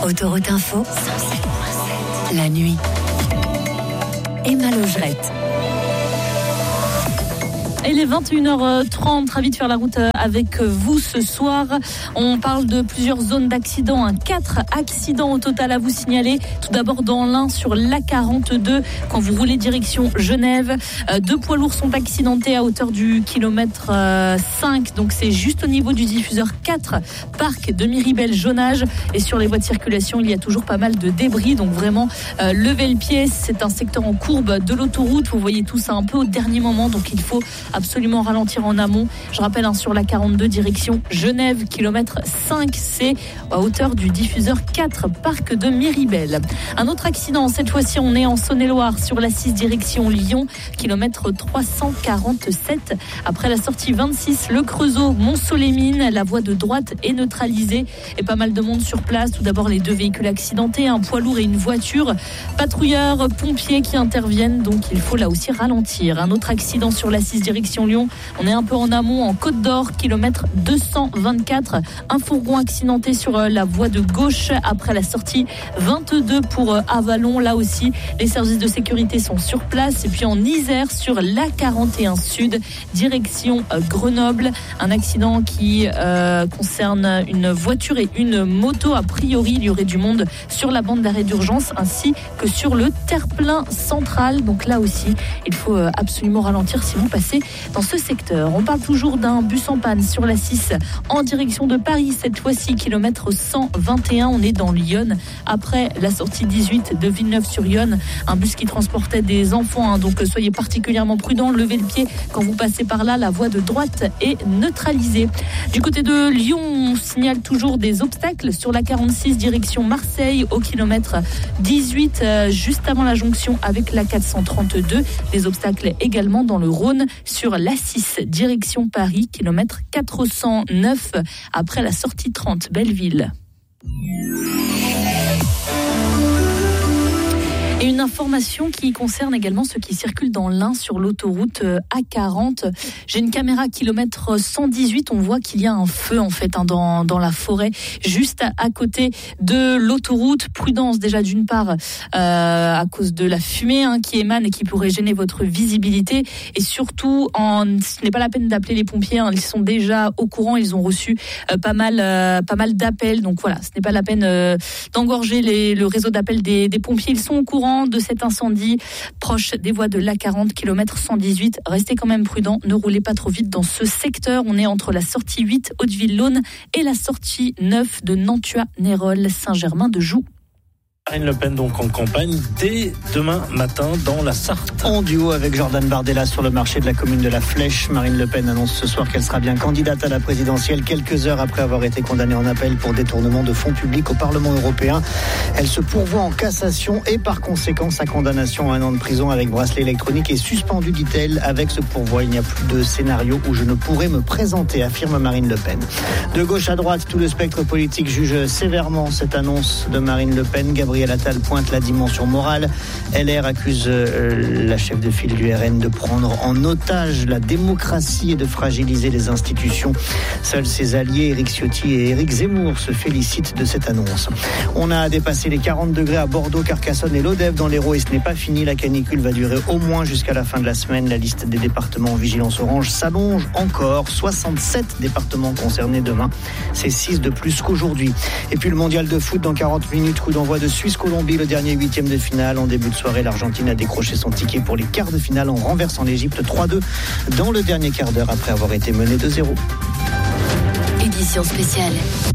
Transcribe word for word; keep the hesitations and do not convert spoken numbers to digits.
Autoroute Info, la nuit. Emma Logerette. Il est vingt et une heures trente, ravi de faire la route avec vous ce soir. On parle de plusieurs zones d'accidents, hein. Quatre accidents au total à vous signaler. Tout d'abord dans l'Ain sur l'A quarante-deux, quand vous roulez direction Genève. Euh, deux poids lourds sont accidentés à hauteur du kilomètre euh, cinq, donc c'est juste au niveau du diffuseur quatre, parc de Miribel-Jonage. Et sur les voies de circulation, il y a toujours pas mal de débris, donc vraiment euh, levez le pied. C'est un secteur en courbe de l'autoroute. Vous voyez tout ça un peu au dernier moment, donc il faut absolument ralentir en amont. Je rappelle, hein, sur la quarante-deux direction Genève, kilomètre cinq, c'est à hauteur du diffuseur quatre, parc de Miribel. Un autre accident, cette fois-ci on est en Saône-et-Loire sur la six direction Lyon, kilomètre trois cent quarante-sept. Après la sortie vingt-six, le Creusot, Mont-Solémine, la voie de droite est neutralisée et pas mal de monde sur place. Tout d'abord les deux véhicules accidentés, un poids lourd et une voiture. Patrouilleurs, pompiers qui interviennent, donc il faut là aussi ralentir. Un autre accident sur la six direction Lyon, on est un peu en amont en Côte d'Or, kilomètre deux cent vingt-quatre, un fourgon accidenté sur la voie de gauche après la sortie vingt-deux pour Avalon. Là aussi les services de sécurité sont sur place. Et puis en Isère sur l'A quarante et un Sud direction Grenoble, un accident qui euh, concerne une voiture et une moto. A priori il y aurait du monde sur la bande d'arrêt d'urgence ainsi que sur le terre-plein central, donc là aussi il faut absolument ralentir si vous passez dans ce secteur. On parle toujours d'un bus en panne sur la six en direction de Paris, cette fois-ci kilomètre cent vingt et un. On est dans Lyon après la sortie dix-huit de Villeneuve-sur-Yonne, un bus qui transportait des enfants, hein, donc soyez particulièrement prudents, levez le pied quand vous passez par là. La voie de droite est neutralisée. Du côté de Lyon, on signale toujours des obstacles sur la quarante-six direction Marseille au kilomètre dix-huit, euh, juste avant la jonction avec la quatre cent trente-deux. Des obstacles également dans le Rhône sur l'A six direction Paris, kilomètre quatre cent neuf après la sortie trente Belleville. Et une information qui concerne également ceux qui circulent dans l'Ain sur l'autoroute A quarante. J'ai une caméra kilomètre cent dix-huit. On voit qu'il y a un feu en fait hein, dans, dans la forêt, juste à, à côté de l'autoroute. Prudence déjà d'une part euh, à cause de la fumée hein, qui émane et qui pourrait gêner votre visibilité. Et surtout, en, ce n'est pas la peine d'appeler les pompiers. Hein, ils sont déjà au courant. Ils ont reçu euh, pas mal, euh, pas mal d'appels. Donc voilà, ce n'est pas la peine euh, d'engorger les, le réseau d'appels des, des pompiers. Ils sont au courant de cet incendie proche des voies de l'A quarante, kilomètre cent dix-huit. Restez quand même prudents, ne roulez pas trop vite dans ce secteur. On est entre la sortie huit Hauteville-Laune et la sortie neuf de Nantua-Nérol, Saint-Germain-de-Joux. Marine Le Pen donc en campagne dès demain matin dans la Sarthe. En duo avec Jordan Bardella sur le marché de la commune de La Flèche. Marine Le Pen annonce ce soir qu'elle sera bien candidate à la présidentielle quelques heures après avoir été condamnée en appel pour détournement de fonds publics au Parlement européen. Elle se pourvoit en cassation et par conséquent sa condamnation à un an de prison avec bracelet électronique est suspendue, dit-elle. Avec ce pourvoi, il n'y a plus de scénario où je ne pourrais me présenter, affirme Marine Le Pen. De gauche à droite, tout le spectre politique juge sévèrement cette annonce de Marine Le Pen. Gabriel Attal pointe la dimension morale. L R accuse euh, la chef de file du R N de prendre en otage la démocratie et de fragiliser les institutions. Seuls ses alliés, Éric Ciotti et Éric Zemmour, se félicitent de cette annonce. On a dépassé les quarante degrés à Bordeaux, Carcassonne et Lodève dans l'Hérault et ce n'est pas fini. La canicule va durer au moins jusqu'à la fin de la semaine. La liste des départements en vigilance orange s'allonge encore. soixante-sept départements concernés demain. C'est six de plus qu'aujourd'hui. Et puis le mondial de foot dans quarante minutes. Coup d'envoi de Suisse-Colombie, le dernier huitième de finale. En début de soirée, l'Argentine a décroché son ticket pour les quarts de finale en renversant l'Égypte trois deux dans le dernier quart d'heure après avoir été menée deux zéro. Édition spéciale.